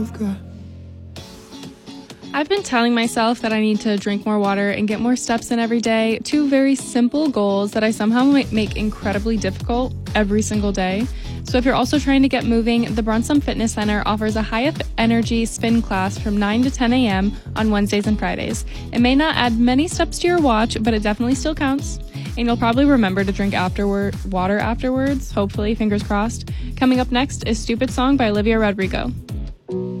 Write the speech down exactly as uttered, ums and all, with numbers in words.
I've been telling myself that I need to drink more water and get more steps in every day, two very simple goals that I somehow make incredibly difficult every single day. So if you're also trying to get moving, the Brunsum Fitness Center offers a high energy spin class from nine to ten a.m. on Wednesdays and Fridays. It may not add many steps to your watch, but it definitely still counts. And you'll probably remember to drink afterward water afterwards, hopefully, fingers crossed. Coming up next is Stupid Song by Olivia Rodrigo.